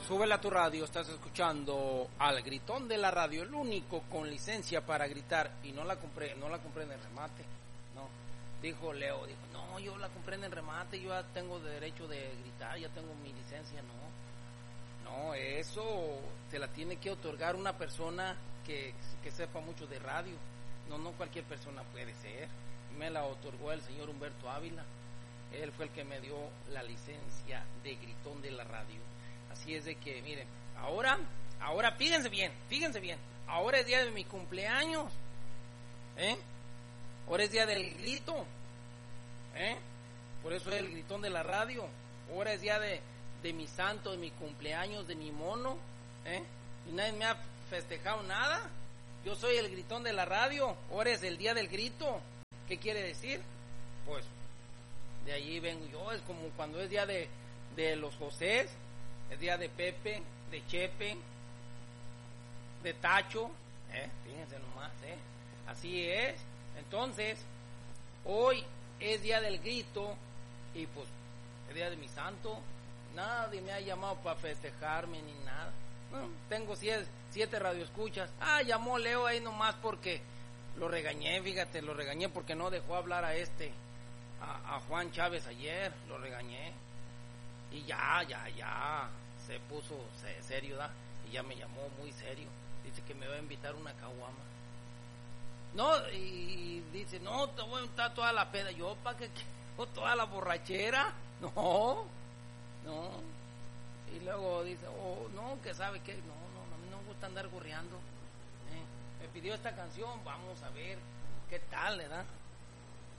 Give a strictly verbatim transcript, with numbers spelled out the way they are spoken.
Súbela a tu radio, estás escuchando al Gritón de la Radio, el único con licencia para gritar. Y no la compré, no la compré en el remate, no. Dijo Leo, dijo, no, yo la compré en el remate, yo ya tengo derecho de gritar, ya tengo mi licencia, no. No, eso te la tiene que otorgar una persona que, que sepa mucho de radio. No, no cualquier persona puede ser. Me la otorgó el señor Humberto Ávila. Él fue el que me dio la licencia de Gritón de la Radio. Así es de que, miren, ahora, ahora fíjense bien, fíjense bien, ahora es día de mi cumpleaños, ¿eh? Ahora es día del grito, ¿eh? Por eso es el Gritón de la Radio. Ahora es día de, de mi santo, de mi cumpleaños, de mi mono, ¿eh? Y nadie me ha festejado nada. Yo soy el Gritón de la Radio. Ahora es el día del grito. ¿Qué quiere decir? Pues de allí vengo yo. Es como cuando es día de, de los Josés. Es día de Pepe, de Chepe, de Tacho, ¿eh? Fíjense nomás, ¿eh? Así es. Entonces, hoy es día del grito y pues es día de mi santo. Nadie me ha llamado para festejarme ni nada. No, tengo siete, siete radioescuchas. Ah, llamó Leo ahí nomás porque lo regañé, fíjate, lo regañé porque no dejó hablar a este, a, a Juan Chávez ayer, lo regañé. Y ya, ya, ya, se puso serio, ¿da? Y ya me llamó muy serio. Dice que me va a invitar una caguama. No, y dice, no, te voy a invitar toda la peda. Yo, ¿para qué quiero toda la borrachera? No, no. Y luego dice, oh, no, que sabe que, no, no, a mí no me gusta andar gorreando. ¿Eh? Me pidió esta canción, vamos a ver qué tal, ¿verdad?